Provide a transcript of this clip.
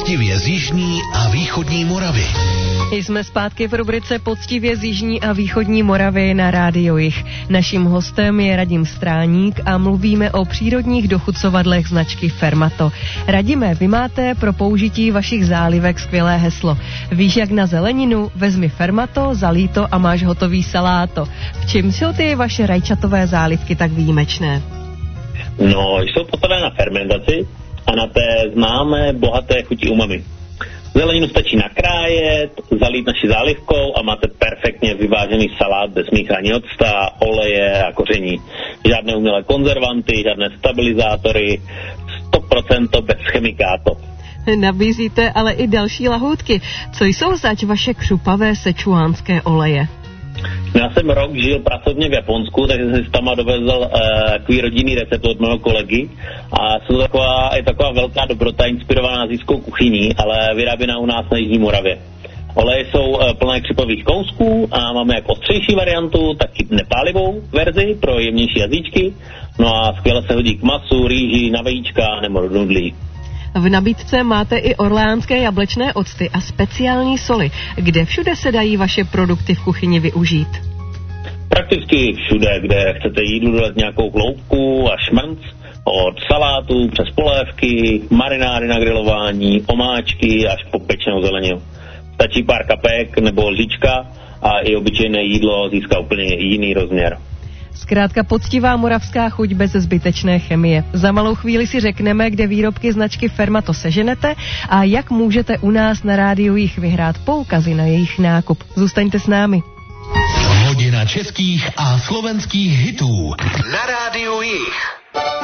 Poctivě z jižní a východní Moravy. Jsme zpátky v rubrice Poctivě z jižní a východní Moravy na Rádio Jih. Naším hostem je Radim Stráník a mluvíme o přírodních dochucovadlech značky Fermato. Radime, vy máte pro použití vašich zálivek skvělé heslo. Víš jak na zeleninu? Vezmi Fermato, zalij to a máš hotový saláto. V čem jsou ty vaše rajčatové zálivky tak výjimečné? No, jsou postavené na fermentaci a na té známé bohaté chuti umami. Zeleninu stačí nakrájet, zalít naší zálivkou a máte perfektně vyvážený salát bez míchání octa, oleje a koření. Žádné umělé konzervanty, žádné stabilizátory, 100% bez chemikátu. Nabízíte ale i další lahůdky. Co jsou zač vaše křupavé sečuánské oleje? Já jsem rok žil pracovně v Japonsku, takže jsem si tam dovezl takový rodinný recept od mého kolegy a je taková velká dobrota inspirovaná azijskou kuchyní, ale vyráběná u nás na jižní Moravě. Oleje jsou plné křupových kousků a máme jak ostřejší variantu, tak i nepálivou verzi pro jemnější jazyčky. No a skvěle se hodí k masu, rýži, na vajíčka nebo do nudlí. V nabídce máte i orleánské jablečné octy a speciální soli. Kde všude se dají vaše produkty v kuchyni využít? Prakticky všude, kde chcete jídlu dodat nějakou hloubku a šmrnc, od salátu přes polévky, marinády na grilování, omáčky až po pečenou zeleninu. Stačí pár kapek nebo lžička a i obyčejné jídlo získá úplně jiný rozměr. Zkrátka poctivá moravská chuť bez zbytečné chemie. Za malou chvíli si řekneme, kde výrobky značky Fermato seženete a jak můžete u nás na Rádiu Jih vyhrát poukazy na jejich nákup. Zůstaňte s námi. Hodina českých a slovenských hitů na Rádiu Jih.